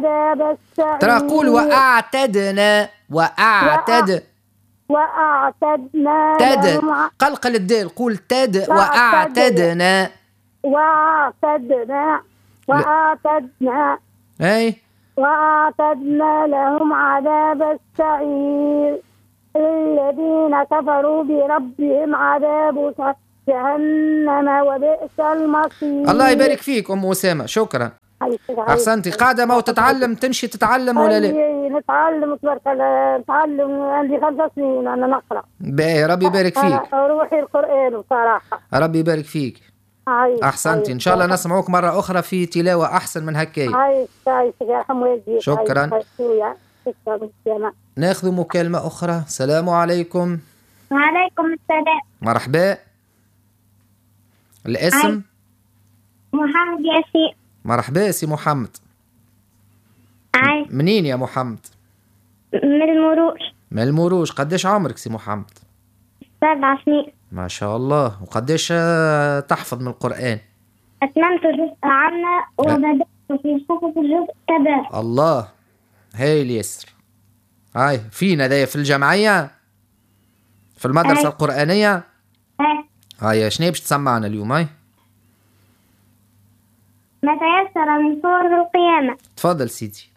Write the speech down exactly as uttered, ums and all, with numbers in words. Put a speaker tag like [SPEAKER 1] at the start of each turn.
[SPEAKER 1] عذاب السعير.
[SPEAKER 2] ترى قول وأعتدنا وأعتد
[SPEAKER 1] وأعتدنا
[SPEAKER 2] تد
[SPEAKER 1] لهم
[SPEAKER 2] قلقل الدال، قول تد وأعتدنا
[SPEAKER 1] وأعتدنا وأعتدنا
[SPEAKER 2] أي
[SPEAKER 1] وأعتدنا لهم عذاب السعير. الذين كفروا بربهم عذاب جهنم وبئس المصير.
[SPEAKER 2] الله يبارك فيك أم أسامة، شكرا أحسنتي. قاعدة ما وتتعلم تمشي تتعلم ولا لا؟
[SPEAKER 1] نتعلم تبارك الله، نتعلم. عندي خمس سنين أنا نقرأ.
[SPEAKER 2] باهي ربي يبارك فيك.
[SPEAKER 1] روحي القرآن بصراحة.
[SPEAKER 2] ربي يبارك فيك.
[SPEAKER 1] عايش
[SPEAKER 2] أحسنتي. إن شاء الله نسمعوك مرة أخرى في تلاوة أحسن من هكايا.
[SPEAKER 1] عايش عايش يرحم والديك.
[SPEAKER 2] شكرا. ناخذ مكالمة أخرى. السلام عليكم.
[SPEAKER 3] وعليكم السلام.
[SPEAKER 2] مرحبا. الاسم؟
[SPEAKER 3] محمد ياسين.
[SPEAKER 2] مرحبا سي محمد.
[SPEAKER 3] عايش.
[SPEAKER 2] منين يا محمد؟
[SPEAKER 3] من المروج.
[SPEAKER 2] من المروج. قديش عمرك سي محمد؟
[SPEAKER 3] سبع سنين.
[SPEAKER 2] ما شاء الله. وقديش تحفظ من القرآن؟
[SPEAKER 3] أتممت جزء عامة وبدأت في حفظ الجزء كبار.
[SPEAKER 2] الله هاي اليسر. هاي فينا ذا في الجمعية في المدرسة هاي. القرآنية
[SPEAKER 3] هاي.
[SPEAKER 2] هاي شنو باش تسمعنا اليوم؟ هاي
[SPEAKER 3] ما تيسر من سورة القيامة.
[SPEAKER 2] تفضل سيدي.